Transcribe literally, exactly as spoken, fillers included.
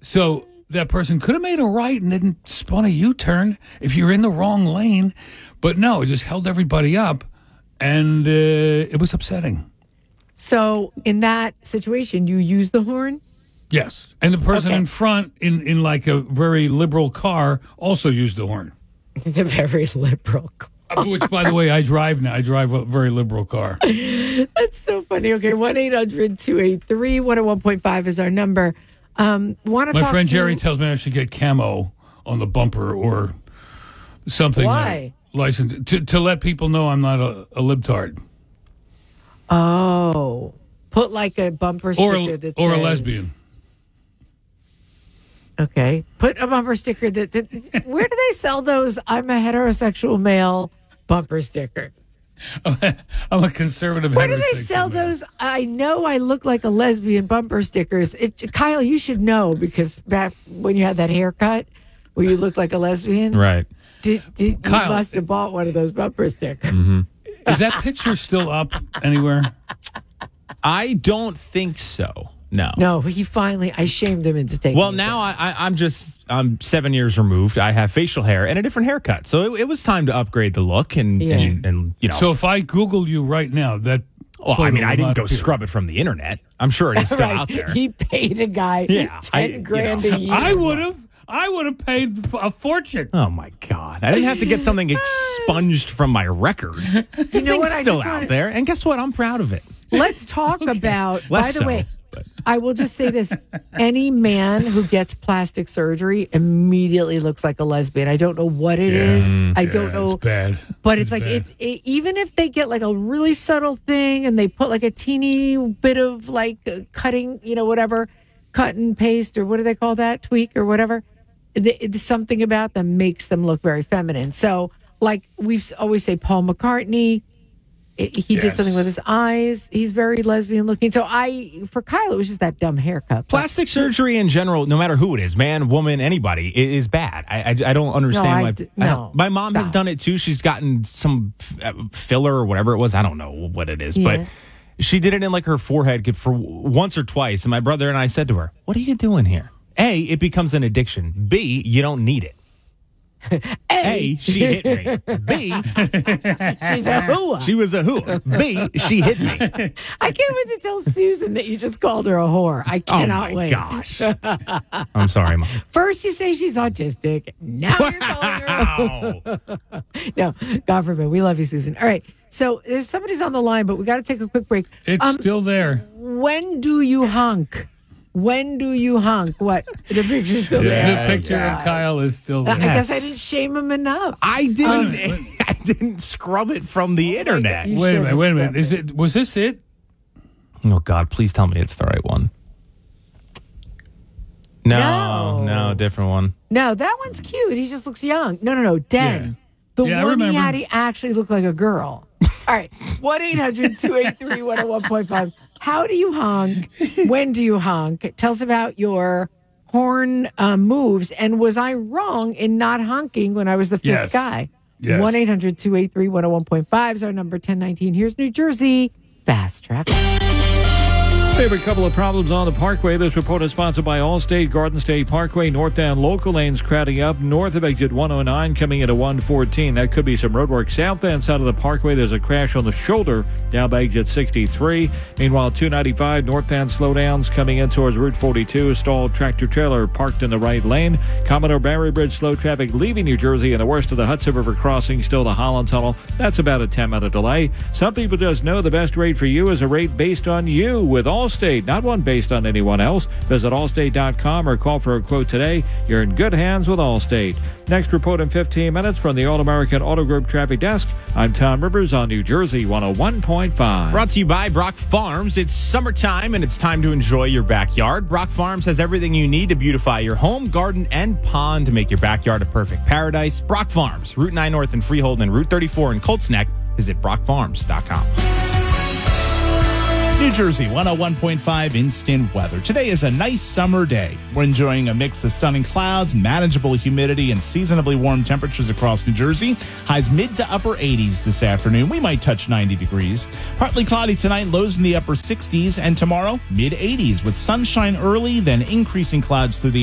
So that person could have made a right and didn't spun a U-turn if you're in the wrong lane. But no, it just held everybody up, and uh, it was upsetting. So in that situation, you use the horn? Yes. And the person Okay. in front in, in like a very liberal car also used the horn. The very liberal. Uh, Which, by the way, I drive now. I drive a very liberal car. That's so funny. Okay, one eight hundred two eight three one oh one point five is our number. Um, want to My talk friend to Jerry tells me I should get camo on the bumper or something. Why? Uh, license to, to let people know I'm not a, a libtard. Oh, put like a bumper Or, sticker a- that or says, a lesbian. Okay, put a bumper sticker that, that. Where do they sell those? I'm a heterosexual male bumper stickers. I'm a conservative. Where do they heterosexual sell man. those? I know I look like a lesbian bumper stickers. It, Kyle, you should know because back when you had that haircut where you looked like a lesbian, Right. Did, did, Kyle, you must have bought one of those bumper stickers. Is that picture still up anywhere? I don't think so. No. No, he finally, I shamed him into taking Well, it now down. I, I, I'm just I'm seven years removed. I have facial hair and a different haircut, so it, it was time to upgrade the look and Yeah. and, and you know. So if I Google you right now, that well, I photo mean, I will didn't not go appear. scrub it from the internet. I'm sure it is still Right. out there. He paid a guy Yeah, I- ten you grand know, a year. I would have. I would have paid a fortune. Oh my God! I didn't have to get something expunged from my record. The You know thing's what? I still just out wanna- there, and guess what? I'm proud of it. Let's talk about, by Less the so, way, but- I will just say this. Any man who gets plastic surgery immediately looks like a lesbian. I don't know what it is. I don't Yeah, know. It's bad. But it's, like, bad. it's it, even if they get like a really subtle thing and they put like a teeny bit of like uh, cutting, you know, whatever, cut and paste or what do they call that? Tweak or whatever. The, it's something about them makes them look very feminine. So, like we always say, Paul McCartney, i- he did Yes. something with his eyes. He's very lesbian looking. So, I, for Kyle, it was just that dumb haircut. But- Plastic surgery in general, no matter who it is, man, woman, anybody, i- is bad. I, I, I don't understand I why. d- I don't- no, my mom has stop. done it too. She's gotten some f- uh, filler or whatever it was. I don't know what it is, Yeah. but she did it in like her forehead for once or twice. And my brother and I said to her, "What are you doing here?" A, it becomes an addiction. B, you don't need it. A, she hit me. B, she's a hooah. she was a whore. B, she hit me. I can't wait to tell Susan that you just called her a whore. I Oh cannot my wait. gosh. I'm sorry, Mom. First you say she's autistic. Now you're calling her. Wow. No, God forbid. We love you, Susan. All right. So there's somebody's on the line, but we got to take a quick break. It's Um, still there. when do you honk? When do you honk? What? The picture's still there. the picture of Kyle is still there. I guess I didn't shame him enough. I didn't. I didn't scrub it from the internet. You Wait a should minute. Wait a have minute. Is it? Was this it? Oh God! Please tell me it's the right one. No, No. no, different one. No, that one's cute. He just looks young. No, no, no. Den. The Yeah, I one he remember. had, he actually looked like a girl. All right. one eight hundred two eight three one oh one point five. How do you honk? When do you honk? Tell us about your horn uh, moves. And was I wrong in not honking when I was the fifth Yes. guy? Yes. one eight hundred two eight three one oh one point five is our number. ten nineteen. Here's New Jersey. Fast traffic. We have a couple of problems on the Parkway. This report is sponsored by Allstate Garden State Parkway. Northbound local lanes crowding up north of exit one oh nine coming into one fourteen. That could be some roadwork. Southbound side of the Parkway, there's a crash on the shoulder down by exit sixty-three. Meanwhile, two ninety-five northbound slowdowns coming in towards Route forty-two. Stalled tractor trailer parked in the right lane. Commodore Barry Bridge slow traffic leaving New Jersey, and the worst of the Hudson River crossing still the Holland Tunnel. That's about a ten minute delay. Some people just know the best rate for you is a rate based on you with Allstate. Allstate, not one based on anyone else. Visit allstate dot com or call for a quote today. You're in good hands with Allstate. Next report in fifteen minutes from the All-American Auto Group Traffic Desk. I'm Tom Rivers on New Jersey one oh one point five. Brought to you by Brock Farms. It's summertime and it's time to enjoy your backyard. Brock Farms has everything you need to beautify your home, garden, and pond to make your backyard a perfect paradise. Brock Farms, Route nine North in Freehold and Route thirty-four in Colts Neck. Visit brock farms dot com. New Jersey, one oh one point five instant weather. Today is a nice summer day. We're enjoying a mix of sun and clouds, manageable humidity, and seasonably warm temperatures across New Jersey. Highs mid to upper eighties this afternoon. We might touch ninety degrees. Partly cloudy tonight, lows in the upper sixties, and tomorrow, mid eighties with sunshine early, then increasing clouds through the